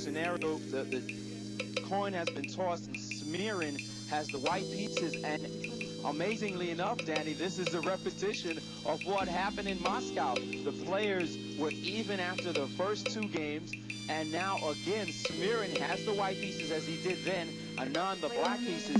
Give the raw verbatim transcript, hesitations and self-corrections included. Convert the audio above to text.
scenario, the, the coin has been tossed and Smirin has the white pieces, and amazingly enough, Danny, this is a repetition of what happened in Moscow. The players were even after the first two games, and now again Smirin has the white pieces as he did then, Anand the black pieces.